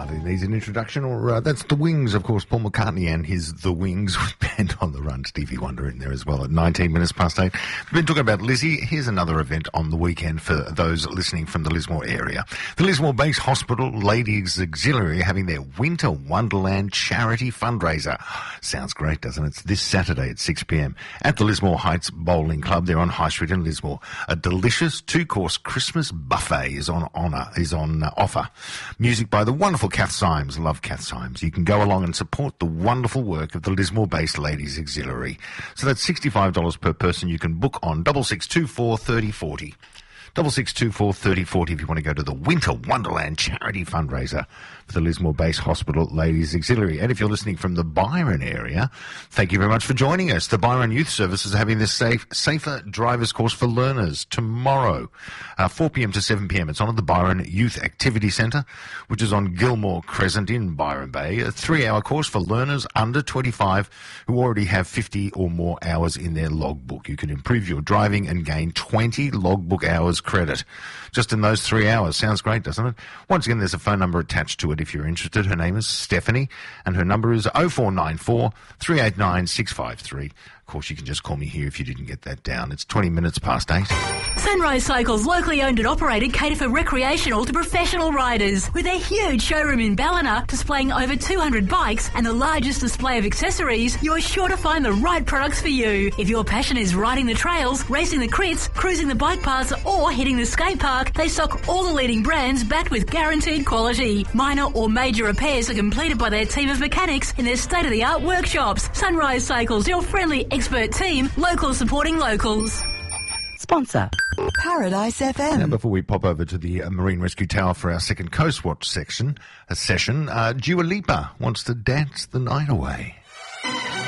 hardly needs an introduction. Or that's The Wings, of course, Paul McCartney and his The Wings with Band on the Run. Stevie Wonder in there as well at 19 minutes past 8. We've been talking about Lizzie. Here's another event on the weekend for those listening from the Lismore area. The Lismore Base Hospital Ladies Auxiliary are having their Winter Wonderland charity fundraiser. Sounds great, doesn't it? It's this Saturday at 6 p.m. at the Lismore Heights Bowling Club. They're on High Street in Lismore. A delicious two-course Christmas buffet is on offer. Music by the wonderful Kath Symes. Love Kath Symes. You can go along and support the wonderful work of the Lismore-based Ladies Auxiliary. So that's $65 per person. You can book on 6624 3040. 6624 3040 if you want to go to the Winter Wonderland charity fundraiser for the Lismore Base Hospital Ladies Auxiliary. And if you're listening from the Byron area, thank you very much for joining us. The Byron Youth Services are having this safer drivers course for learners tomorrow, 4 p.m. to 7 p.m. It's on at the Byron Youth Activity Centre, which is on Gilmore Crescent in Byron Bay. A 3-hour course for learners under 25 who already have 50 or more hours in their logbook. You can improve your driving and gain 20 logbook hours credit just in those 3 hours. Sounds great, doesn't it? Once again, there's a phone number attached to it if you're interested. Her name is Stephanie and her number is 0494 389 653. Of course, you can just call me here if you didn't get that down. It's 20 minutes past 8. Sunrise Cycles, locally owned and operated, cater for recreational to professional riders. With their huge showroom in Ballina, displaying over 200 bikes and the largest display of accessories, you're sure to find the right products for you. If your passion is riding the trails, racing the crits, cruising the bike paths, or hitting the skate park, they stock all the leading brands backed with guaranteed quality. Minor or major repairs are completed by their team of mechanics in their state-of-the-art workshops. Sunrise Cycles, your friendly expert team, local supporting locals. Sponsor Paradise FM. Now, before we pop over to the Marine Rescue Tower for our second Coast Watch session, Dua Lipa wants to dance the night away.